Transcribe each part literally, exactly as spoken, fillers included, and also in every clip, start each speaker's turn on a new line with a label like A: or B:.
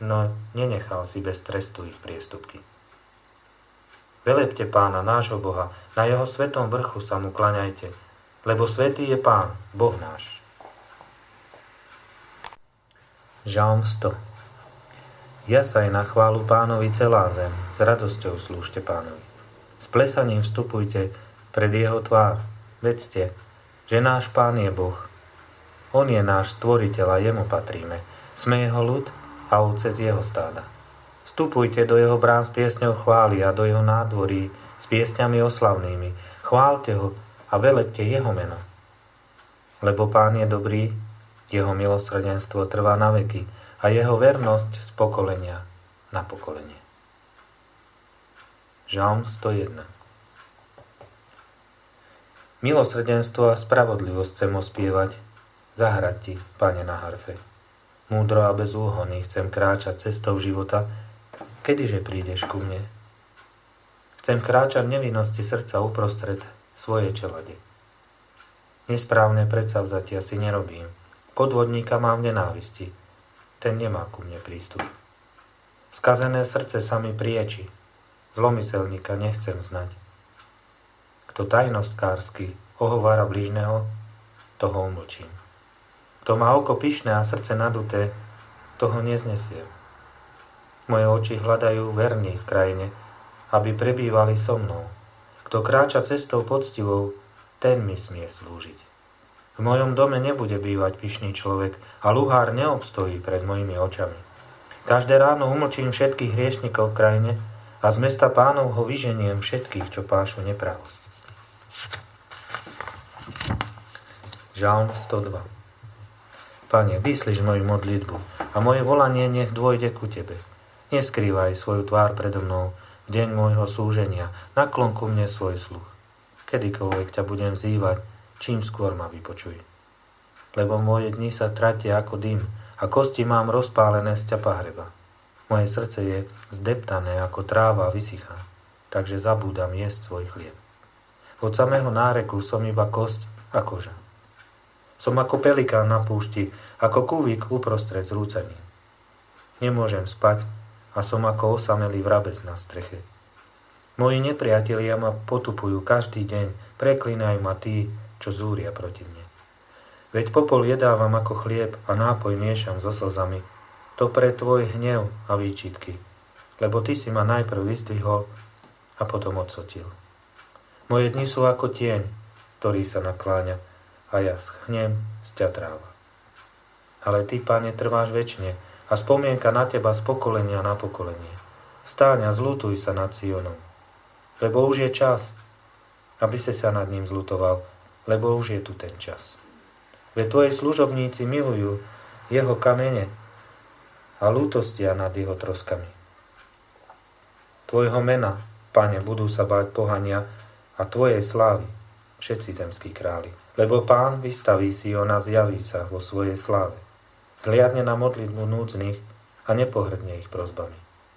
A: no nenechal si bez trestu ich priestupky. Velebte Pána, nášho Boha, na jeho svetom vrchu sa mu klaňajte, lebo svätý je Pán, Boh náš. Žalm sto. Jasaj na chválu Pánovi celá zem, s radosťou slúžte Pánovi. S plesaním vstupujte pred jeho tvár, vedzte, že náš Pán je Boh. On je náš stvoriteľ a jemu patríme. Sme jeho ľud a ovce z jeho stáda. Vstupujte do jeho brán s piesňou chvály a do jeho nádvorí s piesňami oslavnými. Chválte ho a velebte jeho meno. Lebo Pán je dobrý, jeho milosrdenstvo trvá na veky a jeho vernosť z pokolenia na pokolenie. Žalm sto jeden. Milosrdenstvo a spravodlivosť chcem ospievať, zahrať ti, Pane, na harfe. Múdro a bez úhony chcem kráčať cestou života, kedyže prídeš ku mne. Chcem kráčať v nevinnosti srdca uprostred svojej čelade. Nesprávne predsavzatia si nerobím. Podvodníka mám v nenávisti. Ten nemá ku mne prístup. Skazené srdce sa mi prieči. Zlomyselníka nechcem znať. Kto tajnostkársky ohovára blížneho, toho umlčím. Kto má oko pyšné a srdce naduté, toho neznesiem. Moje oči hľadajú verní v krajine, aby prebývali so mnou. Kto kráča cestou poctivou, ten mi smie slúžiť. V mojom dome nebude bývať pyšný človek a luhár neobstojí pred mojimi očami. Každé ráno umlčím všetkých hriešnikov v krajine a z mesta Pánovho vyženiem všetkých, čo pášu nepravosť. Žalm sto dva. Pane, vyslíš moju modlitbu a moje volanie nech dôjde ku Tebe. Neskrývaj svoju tvár predo mnou v deň môjho súženia, naklon ku mne svoj sluch. Kedykoľvek ťa budem vzývať, čím skôr ma vypočuj. Lebo moje dni sa tratia ako dym a kosti mám rozpálené z ťapa hreba. Moje srdce je zdeptané ako tráva a vysychá, takže zabúdam jesť svoj chlieb. Od samého náreku som iba kosť a koža. Som ako pelikán na púšti, ako kúvik uprostred zrúcaní. Nemôžem spať a som ako osamelý vrabec na streche. Moji nepriatelia ma potupujú každý deň, preklínajú ma tí, čo zúria proti mne. Veď popol jedávam ako chlieb a nápoj miešam so slzami, to pre tvoj hnev a výčitky, lebo ty si ma najprv vyzdvihol a potom odsotil. Moje dni sú ako tieň, ktorý sa nakláňa a ja schnem z ťa tráva. Ale ty, Pane, trváš večne a spomienka na teba z pokolenia na pokolenie. Vstáň a zľutuj sa nad Sionom, lebo už je čas, aby si sa nad ním zľutoval, lebo už je tu ten čas. Veď tvoji služobníci milujú jeho kamene a lútostia nad jeho troskami. Tvojho mena, Pane, budú sa báť pohania a tvojej slávy všetci zemskí králi. Lebo Pán vystaví Sion a zjaví sa vo svojej sláve. Zliadne na modlitbu núdznych a nepohrdne ich prosbami.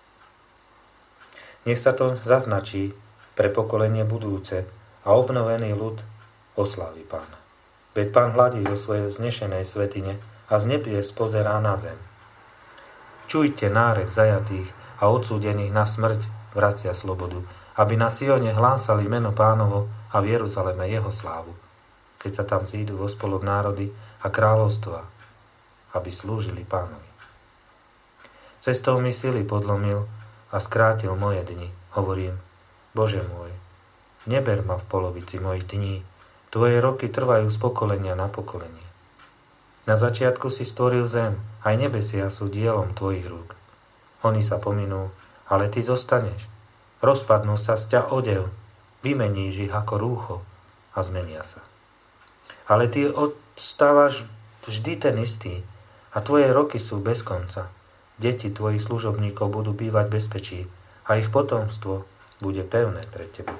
A: Nech sa to zaznačí pre pokolenie budúce a obnovený ľud oslávi Pána. Veď Pán hladí zo svojej vznešenej svätyne a z nebies pozerá na zem. Čujte nárek zajatých a odsúdených na smrť vracia slobodu, aby na Sione hlásali meno Pánovo a v Jeruzaleme jeho slávu, keď sa tam zídu vo spolok národy a kráľovstva, aby slúžili Pánovi. Cestou mi sily podlomil a skrátil moje dni. Hovorím, Bože môj, neber ma v polovici mojich dní, tvoje roky trvajú z pokolenia na pokolenie. Na začiatku si stvoril zem, aj nebesia sú dielom tvojich rúk. Oni sa pominú, ale ty zostaneš. Rozpadnú sa z ťa odev, vymeníš ich ako rúcho a zmenia sa. Ale ty odstávaš vždy ten istý a tvoje roky sú bez konca. Deti tvojich služobníkov budú bývať v bezpečí a ich potomstvo bude pevné pred tebou.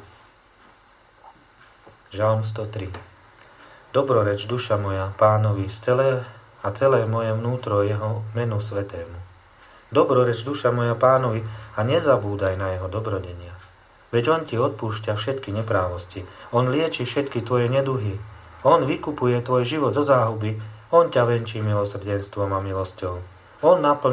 A: Žalm sto tri. Dobroreč duša moja Pánovi z celé a celé moje vnútro jeho menu svätému. Dobroreč duša moja Pánovi a nezabúdaj na jeho dobrodenia. Veď on ti odpúšťa všetky neprávosti. On lieči všetky tvoje neduhy. On vykupuje tvoj život zo záhuby. On ťa venčí milosrdenstvom a milosťou. On naplní